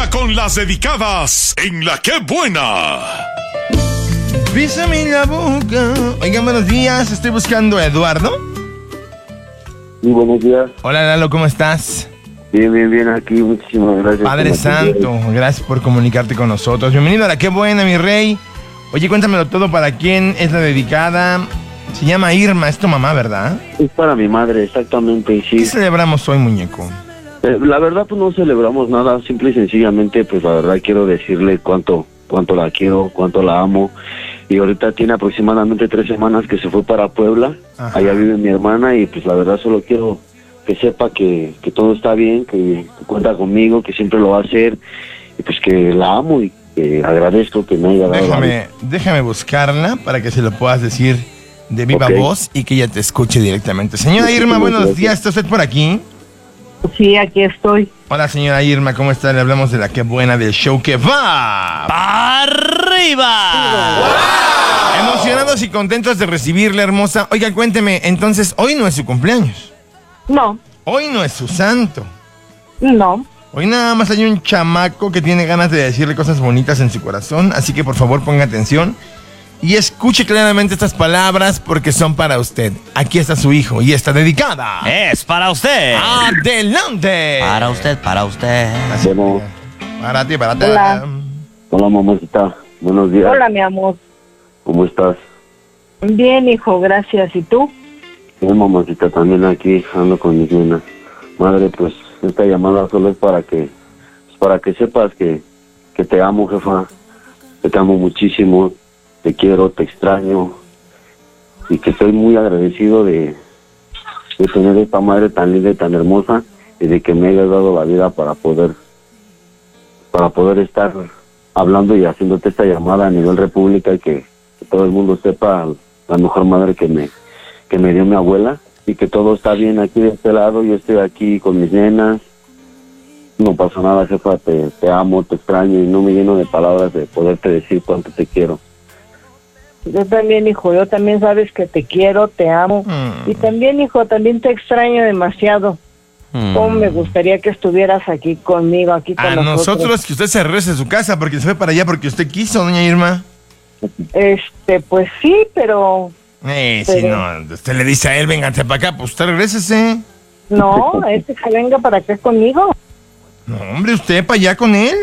con las dedicadas en La Qué Buena. Bésame la boca. Oigan, buenos días. Estoy buscando a Eduardo. Sí, buenos días. Hola, Lalo, ¿cómo estás? Bien, aquí. Muchísimas gracias. Padre Santo, gracias por comunicarte con nosotros. Bienvenido a La Qué Buena, mi rey. Oye, cuéntamelo todo. ¿Para quién es la dedicada? Se llama Irma, es tu mamá, ¿verdad? Es para mi madre, exactamente, sí. ¿Qué celebramos hoy, muñeco? La verdad, pues no celebramos nada. Simple y sencillamente, pues la verdad quiero decirle cuánto la quiero, cuánto la amo. Y ahorita tiene aproximadamente 3 semanas que se fue para Puebla. Ajá. Allá vive mi hermana y pues la verdad solo quiero que sepa que todo está bien, que cuenta conmigo, que siempre lo va a hacer. Y pues que la amo y que agradezco que me haya dado. Déjame buscarla para que se lo puedas decir de viva voz y que ella te escuche directamente. Señora Irma, buenos días. ¿Está usted por aquí? Sí, aquí estoy. Hola, señora Irma, ¿cómo está? Le hablamos de La Qué Buena, del show que va ¡para arriba! ¡Wow! Emocionados y contentos de recibirla, hermosa. Oiga, cuénteme, entonces, hoy no es su cumpleaños. No. Hoy no es su santo. No. Hoy nada más hay un chamaco que tiene ganas de decirle cosas bonitas en su corazón, así que por favor ponga atención y escuche claramente estas palabras porque son para usted. Aquí está su hijo y está dedicada. Es para usted. ¡Adelante! Para usted. Así, para ti. Hola, mamacita. Buenos días. Hola, mi amor. ¿Cómo estás? Bien, hijo, gracias. ¿Y tú? Bien, mamacita, también aquí ando con mis nenas. Madre, pues esta llamada solo es para que sepas que te amo, jefa. Que te amo muchísimo. Te quiero, te extraño y que estoy muy agradecido de tener esta madre tan linda y tan hermosa y de que me hayas dado la vida para poder estar hablando y haciéndote esta llamada a nivel república y que todo el mundo sepa la mejor madre que me dio mi abuela y que todo está bien aquí de este lado. Yo estoy aquí con mis nenas. No pasa nada, jefa, te amo, te extraño y no me lleno de palabras de poderte decir cuánto te quiero. Yo también, hijo, yo también sabes que te quiero, te amo. Y también, hijo, también te extraño demasiado. Cómo me gustaría que estuvieras aquí conmigo, aquí con nosotros. A nosotros que usted se regrese a su casa porque se fue para allá porque usted quiso, doña Irma. Pues sí, pero... Si no, usted le dice a él, véngate para acá, pues usted regrésese. No, que venga para acá conmigo. No, hombre, usted para allá con él.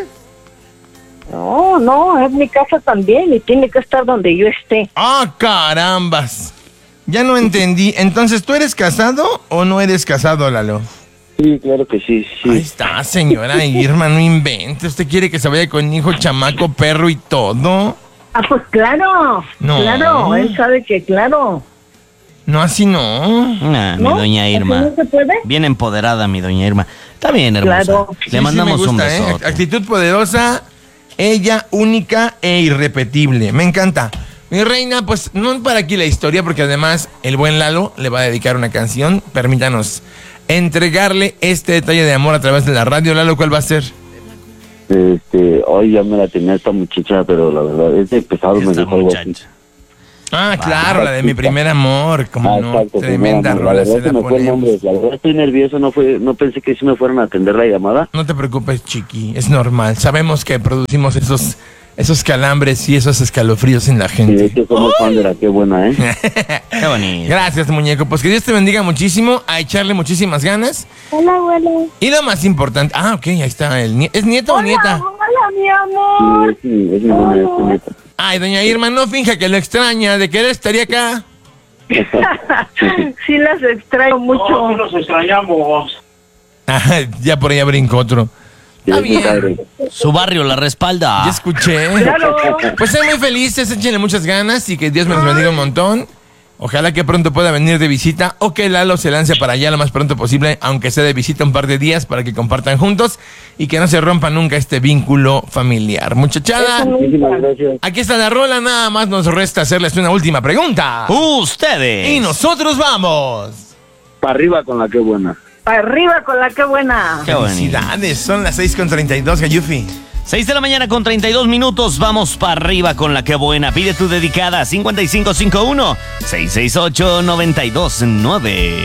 No, es mi casa también y tiene que estar donde yo esté. ¡Ah, carambas! Ya no entendí. Entonces, ¿tú eres casado o no eres casado, Lalo? Sí, claro que sí. Ahí está, señora Irma, no invente. ¿Usted quiere que se vaya con hijo, chamaco, perro y todo? Pues claro. No. Claro, él sabe que claro. No, así no. Mi doña Irma. ¿No se puede? Bien empoderada, mi doña Irma. Está bien, hermosa. Claro. Le mandamos me gusta, un besote. Actitud poderosa, ella única e irrepetible. Me encanta. Mi reina, pues no para aquí la historia, porque además el buen Lalo le va a dedicar una canción. Permítanos entregarle este detalle de amor a través de la radio. Lalo, ¿cuál va a ser? Hoy ya me la tenía esta muchacha, pero la verdad es de pesado, me dijo algo así. Claro, la de mi primer amor, como no, exacto, tremenda rola. La verdad estoy nervioso, no pensé que sí me fueran a atender la llamada. No te preocupes, chiqui, es normal. Sabemos que producimos esos calambres y esos escalofríos en la gente. Sí, es que somos fan de La Qué Buena, Qué bonito. Gracias, muñeco. Pues que Dios te bendiga muchísimo, a echarle muchísimas ganas. Hola, abuela. Y lo más importante, ok, ahí está el nieto. ¿Es nieto o nieta? Hola, mi amor. Sí, es mi nieta. Ay, doña Irma, no finja que lo extraña, de que él estaría acá. Sí, las extraño mucho. No, los extrañamos. Ya por allá brincó otro. Está bien. Su barrio la respalda. Ya escuché. Claro. Pues sean muy felices, échenle muchas ganas y que Dios me los bendiga un montón. Ojalá que pronto pueda venir de visita o que Lalo se lance para allá lo más pronto posible, aunque sea de visita un par de días para que compartan juntos y que no se rompa nunca este vínculo familiar. Muchachada, Muchísimas gracias. aquí está la rola, nada más nos resta hacerles una última pregunta. Ustedes. Y nosotros vamos. Para arriba con La Qué Buena. Para arriba con La Qué Buena. Qué bonito. Felicidades, son las 6:32, Gayufi. 6 de la mañana con 32 minutos. Vamos para arriba con La Qué Buena. Pide tu dedicada 5551-668-929.